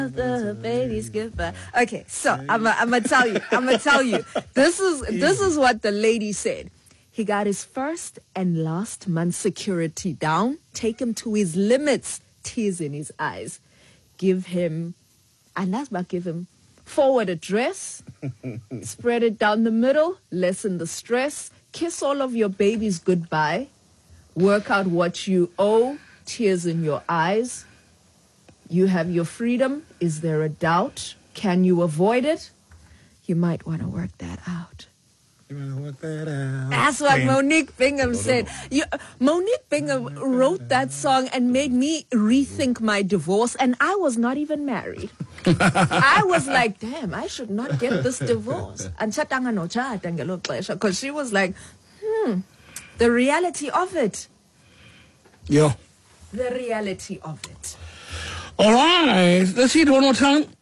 The baby's goodbye. Okay, so I'm gonna tell you. This is what the lady said. He got his first and last month security down. Take him to his limits. Tears in his eyes. Give him forward address. Spread it down the middle. Lessen the stress. Kiss all of your babies goodbye. Work out what you owe. Tears in your eyes. You have your freedom. Is there a doubt? Can you avoid it? You might want to work that out. That's what Monique Bingham said. Monique Bingham wrote that song and made me rethink my divorce, and I was not even married. I was like, damn, I should not get this divorce. Because she was like, the reality of it. Yeah. The reality of it. All right. Let's hear it one more time.